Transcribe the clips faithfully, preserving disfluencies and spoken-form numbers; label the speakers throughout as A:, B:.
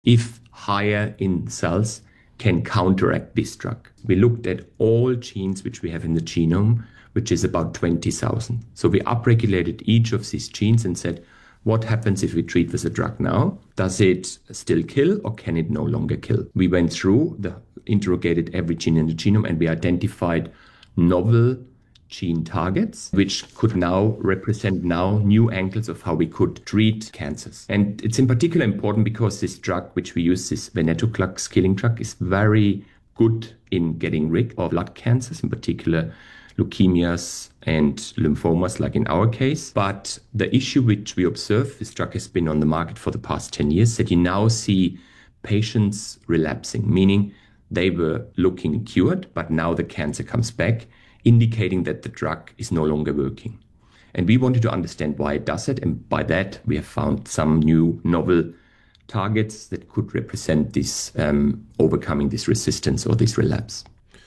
A: if higher in cells can counteract this drug. We looked at all genes which we have in the genome, which is about twenty thousand. So we upregulated each of these genes and said, what happens if we treat with a drug now? Does it still kill or can it no longer kill? We went through, the, interrogated every gene in the genome, and we identified novel gene targets, which could now represent now new angles of how we could treat cancers. And it's in particular important because this drug, which we use, this venetoclax killing drug, is very good in getting rid of blood cancers, in particular leukemias and lymphomas, like in our case. But the issue which we observe, this drug has been on the market for the past ten years, that you now see patients relapsing, meaning they were looking cured, but now the cancer comes back, indicating that the drug is no longer working. And we wanted to understand why it does it. And by that, we have found some new novel targets that could represent this um, overcoming this resistance or this relapse.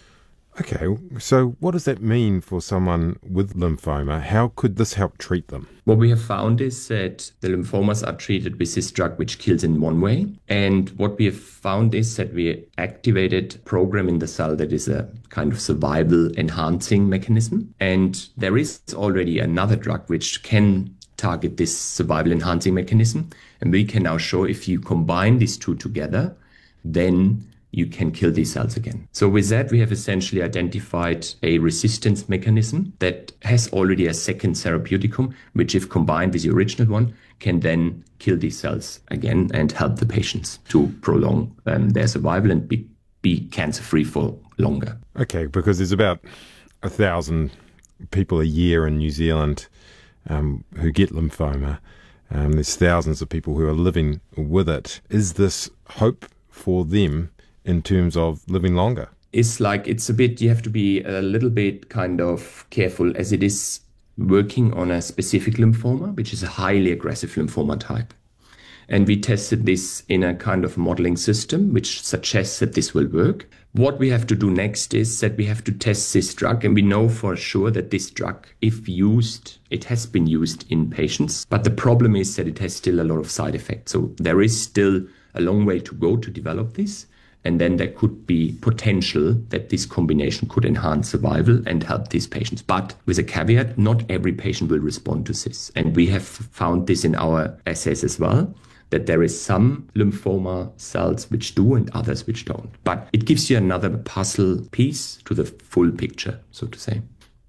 B: Okay, so what does that mean for someone with lymphoma? How could this help treat them?
A: What we have found is that the lymphomas are treated with this drug which kills in one way. And what we have found is that we activated a program in the cell that is a kind of survival enhancing mechanism. And there is already another drug which can target this survival enhancing mechanism. And we can now show if you combine these two together, then you can kill these cells again. So with that, we have essentially identified a resistance mechanism that has already a second therapeuticum, which if combined with the original one, can then kill these cells again and help the patients to prolong um, their survival and be, be cancer-free for longer.
B: Okay, because there's about a thousand people a year in New Zealand um, who get lymphoma. Um, there's thousands of people who are living with it. Is this hope for them in terms of living longer?
A: It's like, it's a bit, you have to be a little bit kind of careful, as it is working on a specific lymphoma, which is a highly aggressive lymphoma type. And we tested this in a kind of modeling system, which suggests that this will work. What we have to do next is that we have to test this drug, and we know for sure that this drug, if used, it has been used in patients. But the problem is that it has still a lot of side effects. So there is still a long way to go to develop this. And then there could be potential that this combination could enhance survival and help these patients. But with a caveat, not every patient will respond to this. And we have found this in our assays as well, that there is some lymphoma cells which do and others which don't. But it gives you another puzzle piece to the full picture, so to say.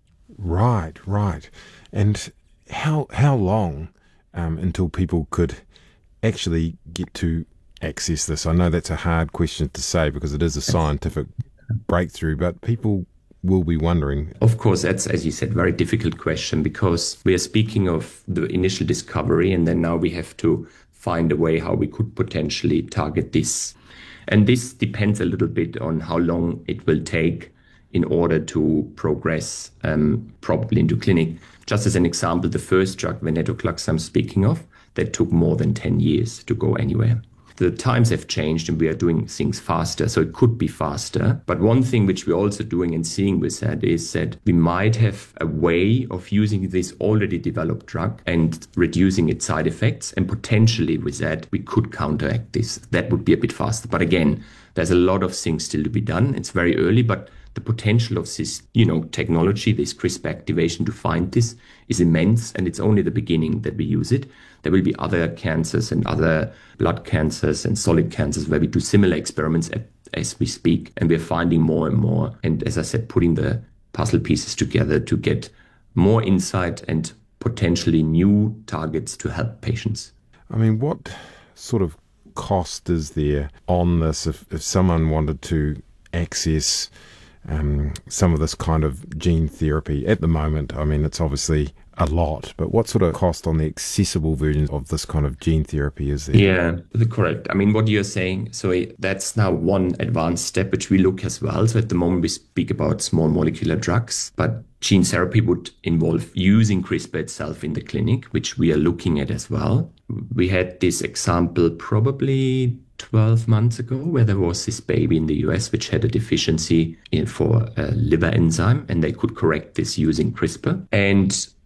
B: Right, right. And how how long um, until people could actually get to access this? I know that's a hard question to say because it is a scientific breakthrough, but people will be wondering.
A: Of course, that's, as you said, very difficult question, because we are speaking of the initial discovery, and then now we have to find a way how we could potentially target this. And this depends a little bit on how long it will take in order to progress um, probably into clinic. Just as an example, the first drug, venetoclax, I'm speaking of, that took more than ten years to go anywhere. The times have changed and we are doing things faster, so it could be faster. But one thing which we're also doing and seeing with that is that we might have a way of using this already developed drug and reducing its side effects, and potentially with that we could counteract this. That would be a bit faster. But again, there's a lot of things still to be done. It's very early, but the potential of this, you know, technology, this CRISPR activation to find this is immense, and it's only the beginning that we use it. There will be other cancers and other blood cancers and solid cancers where we do similar experiments at, as we speak, and we're finding more and more. And as I said, putting the puzzle pieces together to get more insight and potentially new targets to help patients.
B: I mean, what sort of cost is there on this if, if someone wanted to access Um, some of this kind of gene therapy at the moment? I mean, it's obviously a lot, but what sort of cost on the accessible version of this kind of gene therapy is there?
A: Yeah, correct. I mean, what you're saying, so that's now one advanced step, which we look as well. So at the moment we speak about small molecular drugs, but gene therapy would involve using CRISPR itself in the clinic, which we are looking at as well. We had this example probably twelve months ago, where there was this baby in the U S which had a deficiency in, for a liver enzyme, and they could correct this using CRISPR. And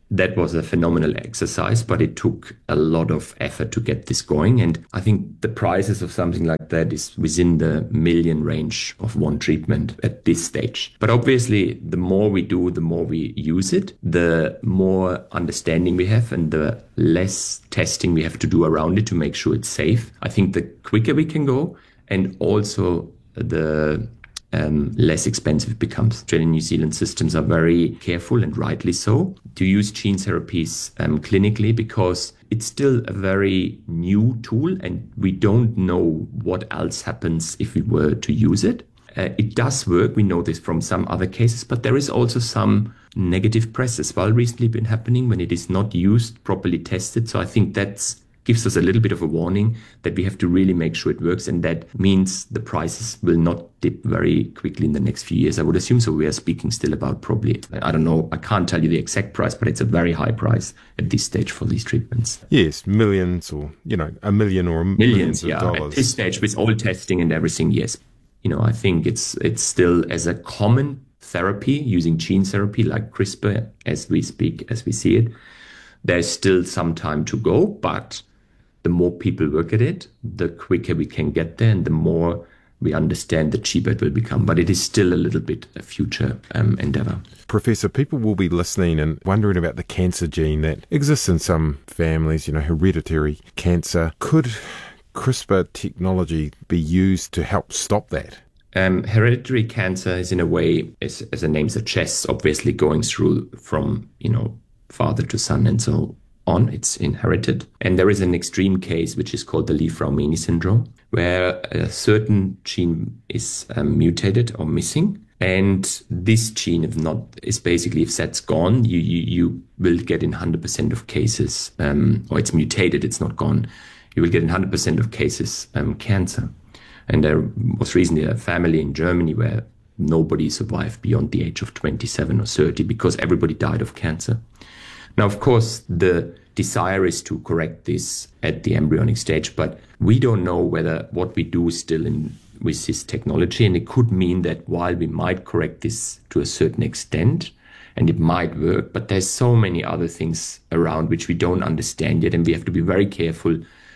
A: that was a phenomenal exercise, but it took a lot of effort to get this going. And I think the prices of something like that is within the million range of one treatment at this stage. But obviously, the more we do, the more we use it, the more understanding we have and the less testing we have to do around it to make sure it's safe. I think the quicker we can go, and also the Um, less expensive it becomes. Australia and New Zealand systems are very careful, and rightly so, to use gene therapies um, clinically, because it's still a very new tool and we don't know what else happens if we were to use it. Uh, it does work. We know this from some other cases, but there is also some negative press as well recently been happening when it is not used, properly tested. So I think that's gives us a little bit of a warning that we have to really make sure it works, and that means the prices will not dip very quickly in the next few years, I would assume. So we are speaking still about probably, I don't know, I can't tell you the exact price, but it's a very high price at this stage for these treatments.
B: Yes, millions, or, you know, a million or a millions, millions of
A: yeah,
B: dollars.
A: At this stage, with all testing and everything, yes. You know, I think it's it's still as a common therapy, using gene therapy like CRISPR as we speak, as we see it, there's still some time to go, but the more people work at it, the quicker we can get there, and the more we understand, the cheaper it will become. But it is still a little bit a future um, endeavor.
B: Professor, people will be listening and wondering about the cancer gene that exists in some families, you know, hereditary cancer. Could CRISPR technology be used to help stop that?
A: Um, hereditary cancer is, in a way, as, as the name suggests, obviously going through from, you know, father to son and so on. It's inherited. And there is an extreme case, which is called the Li-Fraumeni syndrome, where a certain gene is um, mutated or missing. And this gene, if not, is basically, if that's gone, you, you, you will get in one hundred percent of cases, um, or it's mutated, it's not gone, you will get in one hundred percent of cases um, cancer. And there was recently a family in Germany where nobody survived beyond the age of twenty-seven or thirty because everybody died of cancer. Now, of course, the desire is to correct this at the embryonic stage, but we don't know whether what we do is still in with this technology. And it could mean that while we might correct this to a certain extent, and it might work, but there's so many other things around which we don't understand yet. And we have to be very careful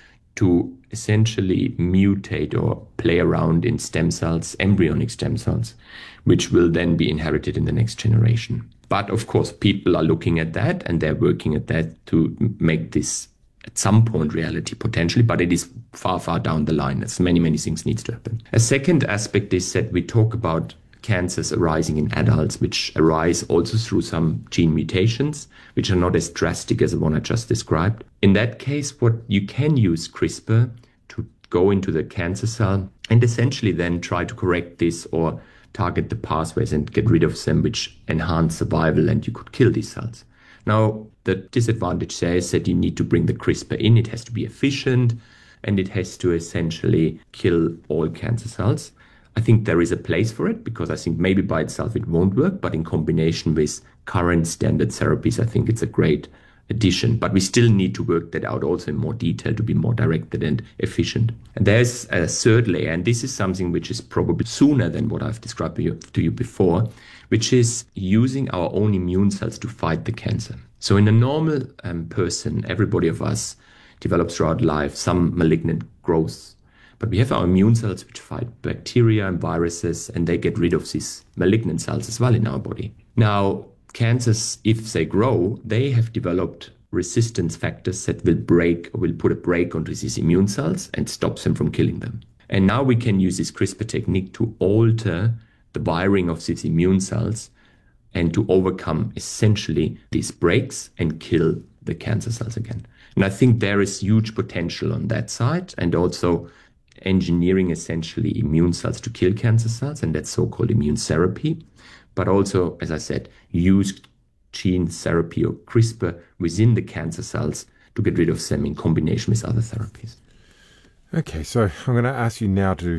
A: to essentially mutate or play around in stem cells, embryonic stem cells, which will then be inherited in the next generation. But of course, people are looking at that and they're working at that to make this at some point reality potentially, but it is far, far down the line. There's many, many things needs to happen. A second aspect is that we talk about cancers arising in adults, which arise also through some gene mutations, which are not as drastic as the one I just described. In that case, what you can use CRISPR to go into the cancer cell and essentially then try to correct this or target the pathways and get rid of them, which enhance survival, and you could kill these cells. Now, the disadvantage there is that you need to bring the CRISPR in. It has to be efficient, and it has to essentially kill all cancer cells. I think there is a place for it, because I think maybe by itself it won't work, but in combination with current standard therapies, I think it's a great addition. But we still need to work that out also in more detail to be more directed and efficient. And there's a third layer, and this is something which is probably sooner than what I've described to you, to you before, which is using our own immune cells to fight the cancer. So in a normal um, person, everybody of us develops throughout life some malignant growth. But we have our immune cells which fight bacteria and viruses, and they get rid of these malignant cells as well in our body. Now, cancers, if they grow, they have developed resistance factors that will break or will put a brake onto these immune cells and stops them from killing them. And now we can use this CRISPR technique to alter the wiring of these immune cells and to overcome essentially these breaks and kill the cancer cells again. And I think there is huge potential on that side, and also engineering essentially immune cells to kill cancer cells, and that's so-called immune therapy. But also, as I said, use gene therapy or CRISPR within the cancer cells to get rid of them in combination with other therapies.
B: Okay, so I'm going to ask you now to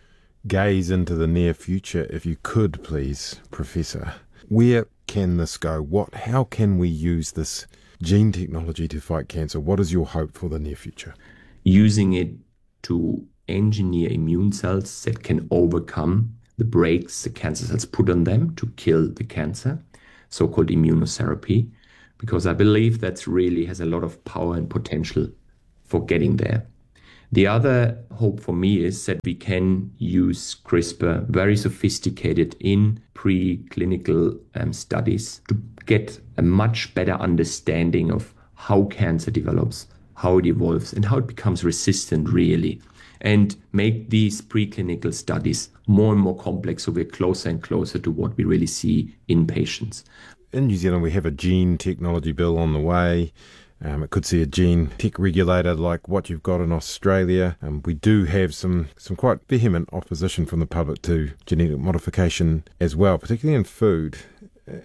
B: gaze into the near future, if you could, please, Professor. Where can this go? What? How can we use this gene technology to fight cancer? What is your hope for the near future?
A: Using it to engineer immune cells that can overcome the brakes the cancer cells put on them to kill the cancer, so-called immunotherapy. because I believe that's really has a lot of power and potential for getting there. The other hope for me is that we can use CRISPR very sophisticated in preclinical um, studies to get a much better understanding of how cancer develops, how it evolves, and how it becomes resistant really, and make these preclinical studies more and more complex so we're closer and closer to what we really see in patients.
B: In New Zealand, we have a gene technology bill on the way. Um, it could see a gene tech regulator like what you've got in Australia. Um, we do have some, some quite vehement opposition from the public to genetic modification as well, particularly in food. Uh,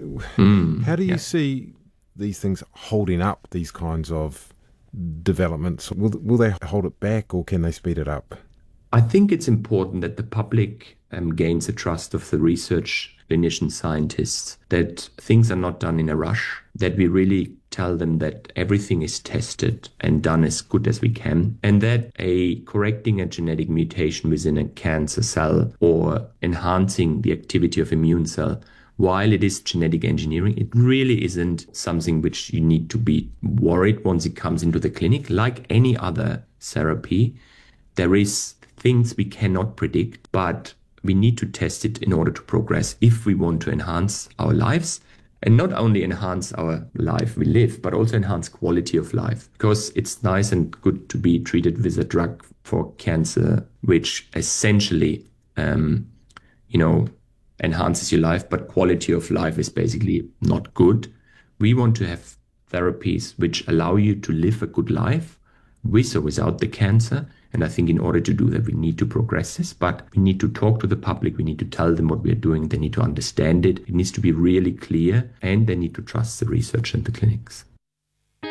A: mm,
B: how do you
A: yeah.
B: see these things holding up, these kinds of developments? Will, will they hold it back or can they speed it up?
A: I think it's important that the public um, gains the trust of the research clinician scientists, that things are not done in a rush, that we really tell them that everything is tested and done as good as we can, and that a correcting a genetic mutation within a cancer cell or enhancing the activity of immune cell, while it is genetic engineering, it really isn't something which you need to be worried once it comes into the clinic. Like any other therapy, there is things we cannot predict, but we need to test it in order to progress if we want to enhance our lives. And not only enhance our life we live, but also enhance quality of life. Because it's nice and good to be treated with a drug for cancer, which essentially, um, you know, enhances your life, but quality of life is basically not good. We want to have therapies which allow you to live a good life with or without the cancer. And I think in order to do that, we need to progress this, but we need to talk to the public. We need to tell them what we are doing. They need to understand it. It needs to be really clear, and they need to trust the research and the clinics.